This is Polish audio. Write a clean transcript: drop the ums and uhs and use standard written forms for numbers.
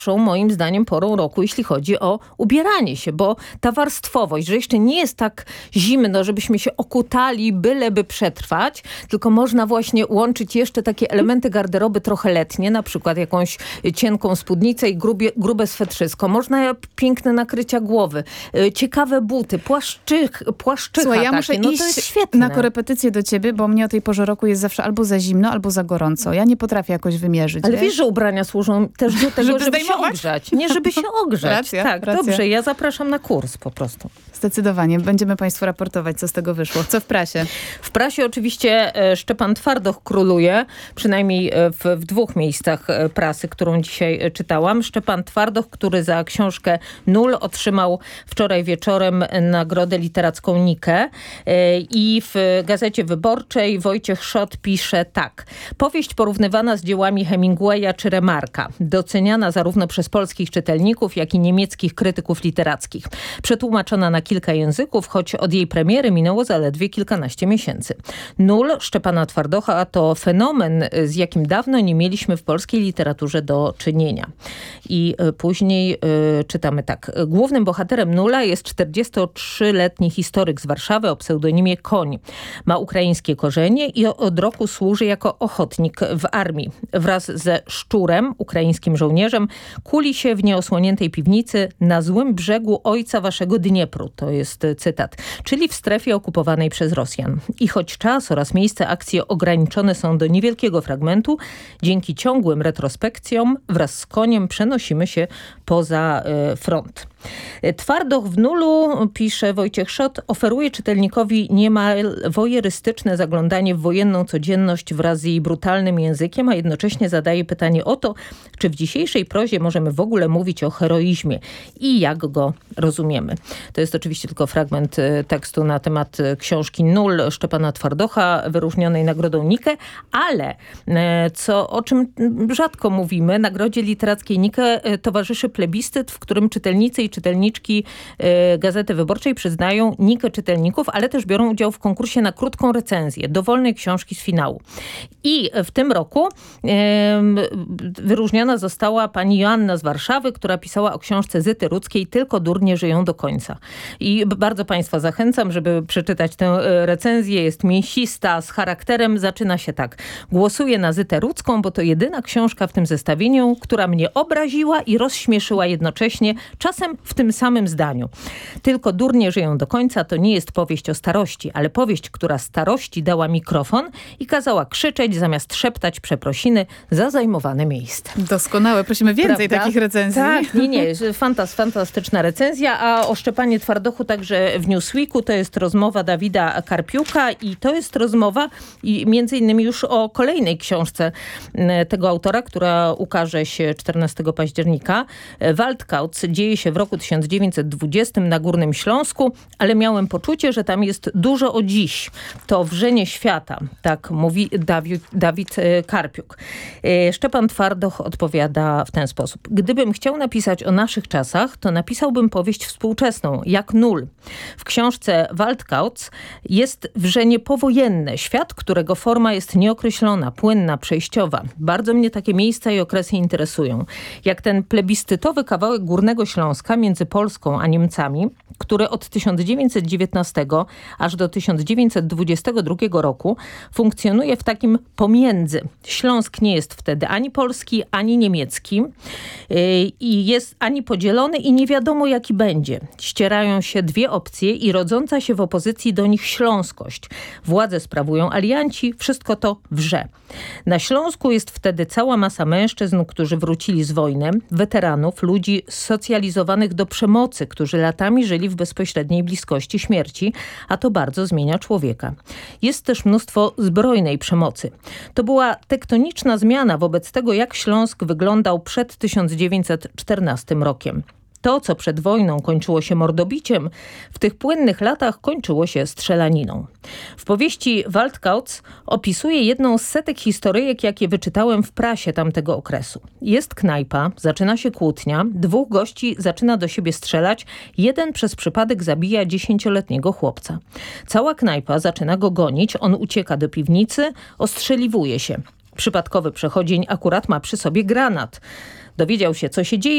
moim zdaniem porą roku, jeśli chodzi o ubieranie się, bo ta warstwowość, że jeszcze nie jest tak zimno, żebyśmy się okutali, byleby przetrwać, tylko można właśnie łączyć jeszcze takie elementy garderoby trochę letnie, na przykład jakąś cienką spódnicę i grube swetrzysko. Można piękne nakrycia głowy, ciekawe buty, płaszczycha. Słuchaj, ja muszę to iść jest świetne. na korepetycję do ciebie, bo mnie o tej porze roku jest zawsze albo za zimno, albo za gorąco. Ja nie potrafię jakoś wymierzyć. Ale wiesz, że ubrania służą też do tego, żeby się ogrzać. Nie, żeby się ogrzać. Racja. Dobrze, ja zapraszam na kurs po prostu. Zdecydowanie. Będziemy państwu raportować, co z tego wyszło. Co w prasie? W prasie oczywiście Szczepan Twardoch króluje, przynajmniej w dwóch miejscach prasy, którą dzisiaj czytałam. Szczepan Twardoch, który za książkę Nul otrzymał wczoraj wieczorem nagrodę literacką Nikę. I w Gazecie Wyborczej Wojciech Szot pisze tak. Powieść porównywana z dziełami Hemingwaya czy Remarka. Doceniana zarówno przez polskich czytelników, jak i niemieckich krytyków literackich. Przetłumaczona na kilka języków, choć od jej premiery minęło zaledwie kilkanaście miesięcy. Nul Szczepana Twardocha to fenomen, z jakim dawno nie mieliśmy w polskiej literaturze do czynienia. I później czytamy tak. Głównym bohaterem Nula jest 43-letni historyk z Warszawy o pseudonimie Koń. Ma ukraińskie korzenie i od roku służy jako ochotnik w armii. Wraz ze Szczurem, ukraińskim żołnierzem, kuli się w nieosłoniętej piwnicy na złym brzegu ojca waszego Dniepru. To jest cytat. Czyli w strefie okupowanej przez Rosjan. I choć czas oraz miejsce akcji ograniczone są do niewielkiego fragmentu, dzięki ciągłym retrospekcjom wraz z Koniem przenosimy się poza front. Twardoch w Nulu, pisze Wojciech Szot, oferuje czytelnikowi niemal wojerystyczne zaglądanie w wojenną codzienność wraz z jej brutalnym językiem, a jednocześnie zadaje pytanie o to, czy w dzisiejszej prozie możemy w ogóle mówić o heroizmie i jak go rozumiemy. To jest oczywiście tylko fragment tekstu na temat książki Nul Szczepana Twardocha, wyróżnionej nagrodą Nikę, ale o czym rzadko mówimy, nagrodzie literackiej Nikę towarzyszy plebiscyt, w którym czytelnicy i czytelniczki Gazety Wyborczej przyznają Nikę czytelników, ale też biorą udział w konkursie na krótką recenzję dowolnej książki z finału. I w tym roku wyróżniona została pani Joanna z Warszawy, która pisała o książce Zyty Rudzkiej Tylko durnie żyją do końca. I bardzo państwa zachęcam, żeby przeczytać tę recenzję. Jest mięsista, z charakterem. Zaczyna się tak. Głosuję na Zytę Rudzką, bo to jedyna książka w tym zestawieniu, która mnie obraziła i rozśmieszyła jednocześnie, czasem w tym samym zdaniu. Tylko durnie żyją do końca to nie jest powieść o starości, ale powieść, która starości dała mikrofon i kazała krzyczeć zamiast szeptać przeprosiny za zajmowane miejsce. Doskonałe. Prosimy więcej takich recenzji. Tak, nie. Fantastyczna recenzja. A o Szczepanie Twardochu także w Newsweeku to jest rozmowa Dawida Karpiuka i to jest rozmowa i między innymi już o kolejnej książce tego autora, która ukaże się 14 października. Waldkauz dzieje się w roku 1920 na Górnym Śląsku, ale miałem poczucie, że tam jest dużo o dziś. To wrzenie świata, tak mówi Dawid Karpiuk. Szczepan Twardoch odpowiada w ten sposób. Gdybym chciał napisać o naszych czasach, to napisałbym powieść współczesną, jak Nul. W książce Waldkauz jest wrzenie powojenne. Świat, którego forma jest nieokreślona, płynna, przejściowa. Bardzo mnie takie miejsca i okresy interesują. Jak ten plebiscytowy kawałek Górnego Śląska między Polską a Niemcami, który od 1919 aż do 1922 roku funkcjonuje w takim pomiędzy. Śląsk nie jest wtedy ani polski, ani niemiecki i jest ani podzielony i nie wiadomo jaki będzie. Ścierają się dwie opcje i rodząca się w opozycji do nich śląskość. Władzę sprawują alianci, wszystko to wrze. Na Śląsku jest wtedy cała masa mężczyzn, którzy wrócili z wojny, weteranów, ludzi socjalizowanych do przemocy, którzy latami żyli w bezpośredniej bliskości śmierci, a to bardzo zmienia człowieka. Jest też mnóstwo zbrojnej przemocy. To była tektoniczna zmiana wobec tego, jak Śląsk wyglądał przed 1914 rokiem. To, co przed wojną kończyło się mordobiciem, w tych płynnych latach kończyło się strzelaniną. W powieści Waldkauz opisuje jedną z setek historyjek, jakie wyczytałem w prasie tamtego okresu. Jest knajpa, zaczyna się kłótnia, dwóch gości zaczyna do siebie strzelać, jeden przez przypadek zabija 10-letniego chłopca. Cała knajpa zaczyna go gonić, on ucieka do piwnicy, ostrzeliwuje się. Przypadkowy przechodzień akurat ma przy sobie granat. Dowiedział się, co się dzieje